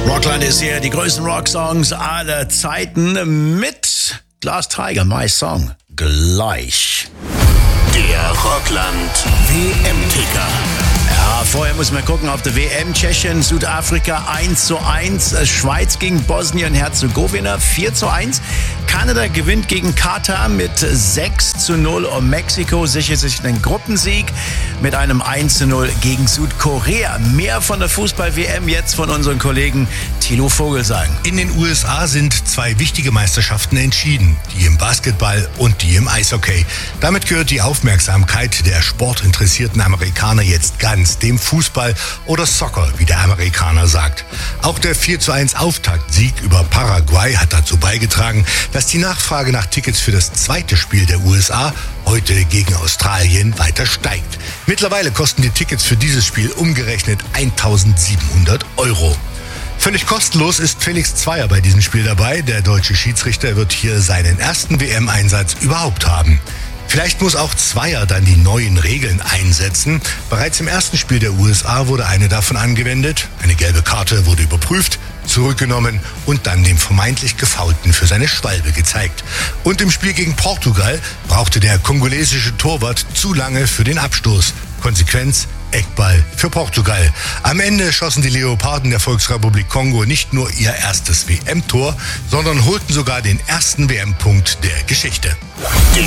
Rockland ist hier, die größten Rocksongs aller Zeiten mit Glass Tiger, My Song, gleich. Der Rockland WM-Ticker. Ja, vorher muss man gucken auf der WM. Tschechien, Südafrika 1:1. Schweiz gegen Bosnien-Herzegowina 4:1. Kanada gewinnt gegen Katar mit 6:0 und Mexiko sichert sich den Gruppensieg mit einem 1:0 gegen Südkorea. Mehr von der Fußball-WM jetzt von unseren Kollegen Thilo Vogelsang. In den USA sind zwei wichtige Meisterschaften entschieden, die im Basketball und die im Eishockey. Damit gehört die Aufmerksamkeit der sportinteressierten Amerikaner jetzt ganz dem Fußball oder Soccer, wie der Amerikaner sagt. Auch der 4:1 Auftaktsieg über Paraguay hat dazu beigetragen, dass die Nachfrage nach Tickets für das zweite Spiel der USA heute gegen Australien weiter steigt. Mittlerweile kosten die Tickets für dieses Spiel umgerechnet 1.700 €. Völlig kostenlos ist Felix Zweier bei diesem Spiel dabei. Der deutsche Schiedsrichter wird hier seinen ersten WM-Einsatz überhaupt haben. Vielleicht muss auch Zweier dann die neuen Regeln einsetzen. Bereits im ersten Spiel der USA wurde eine davon angewendet. Eine gelbe Karte wurde überprüft, zurückgenommen und dann dem vermeintlich Gefoulten für seine Schwalbe gezeigt. Und im Spiel gegen Portugal brauchte der kongolesische Torwart zu lange für den Abstoß. Konsequenz: Eckball für Portugal. Am Ende schossen die Leoparden der Volksrepublik Kongo nicht nur ihr erstes WM-Tor, sondern holten sogar den ersten WM-Punkt der Geschichte.